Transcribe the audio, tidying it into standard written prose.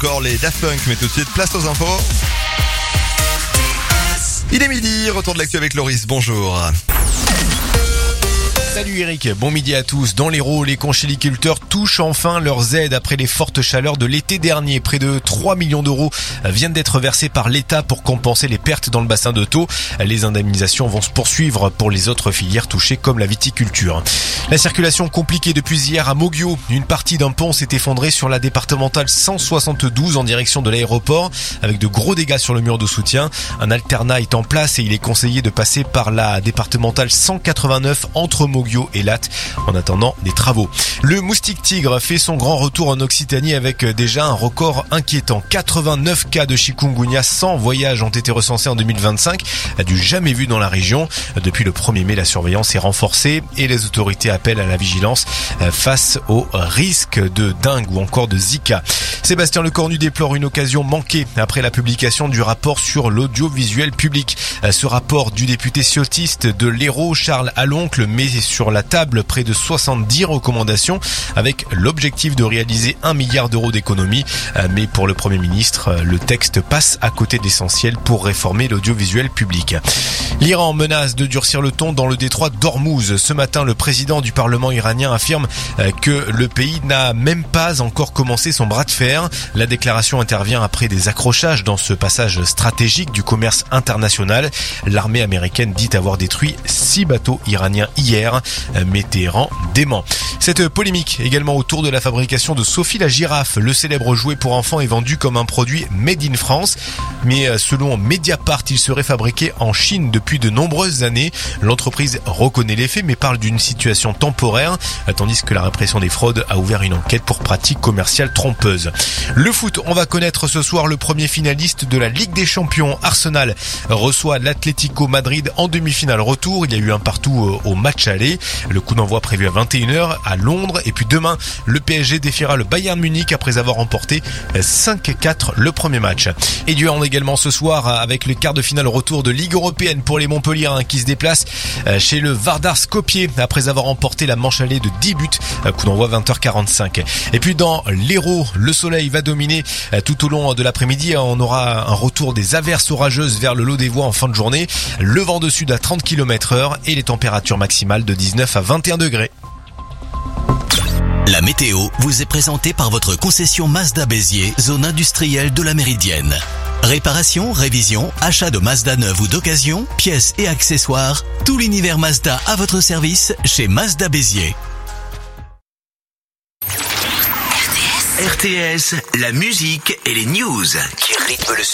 Encore les Daft Punk, mais tout de suite, place aux infos. Il est midi, retour de l'actu avec Loris, bonjour. Salut Eric, bon midi à tous. Dans l'Hérault, les conchyliculteurs touchent enfin leurs aides après les fortes chaleurs de l'été dernier. Près de 3 millions d'euros viennent d'être versés par l'État pour compenser les pertes dans le bassin de Thau. Les indemnisations vont se poursuivre pour les autres filières touchées comme la viticulture. La circulation compliquée depuis hier à Moguio. Une partie d'un pont s'est effondrée sur la départementale 172 en direction de l'aéroport avec de gros dégâts sur le mur de soutien. Un alternat est en place et il est conseillé de passer par la départementale 189 entre Moguio et Latte en attendant des travaux. Le moustique tigre fait son grand retour en Occitanie avec déjà un record inquiétant. 89 cas de chikungunya sans voyage ont été recensés en 2025, du jamais vu dans la région. Depuis le 1er mai, la surveillance est renforcée et les autorités appellent à la vigilance face au risque de dengue ou encore de Zika. Sébastien Lecornu déplore une occasion manquée après la publication du rapport sur l'audiovisuel public. Ce rapport du député ciotiste de l'Hérault, Charles Aloncle, met sur la table près de 70 recommandations avec l'objectif de réaliser 1 milliard d'euros d'économies. Mais pour le Premier ministre, le texte passe à côté de l'essentiel pour réformer l'audiovisuel public. L'Iran menace de durcir le ton dans le détroit d'Ormuz. Ce matin, le président du Parlement iranien affirme que le pays n'a même pas encore commencé son bras de fer. La déclaration intervient après des accrochages dans ce passage stratégique du commerce international. L'armée américaine dit avoir détruit 6 bateaux iraniens hier, mais Téhéran dément. Cette polémique également autour de la fabrication de Sophie la girafe. Le célèbre jouet pour enfants est vendu comme un produit made in France, mais selon Mediapart, il serait fabriqué en Chine depuis de nombreuses années. L'entreprise reconnaît les faits mais parle d'une situation temporaire, tandis que la répression des fraudes a ouvert une enquête pour pratiques commerciales trompeuses. Le foot, on va connaître ce soir le premier finaliste de la Ligue des Champions. Arsenal reçoit l'Atlético Madrid en demi-finale retour. Il y a eu un partout au match aller. Le coup d'envoi prévu à 21h à Londres. Et puis demain, le PSG défiera le Bayern Munich après avoir remporté 5-4 le premier match. Et du hand également ce soir avec le quart de finale retour de Ligue européenne pour les Montpelliérains qui se déplacent chez le Vardar Skopje après avoir remporté la manche allée de 10 buts. Coup d'envoi 20h45. Et puis dans l'Hérault, le soleil va dominer tout au long de l'après-midi. On aura un retour des averses orageuses vers le Lot-des-Voies en fin de journée. Le vent de sud à 30 km/h et les températures maximales de 19 à 21 degrés. La météo vous est présentée par votre concession Mazda Béziers, zone industrielle de la Méridienne. Réparation, révision, achat de Mazda neuve ou d'occasion, pièces et accessoires, tout l'univers Mazda à votre service chez Mazda Béziers. RTS, la musique et les news qui rythment le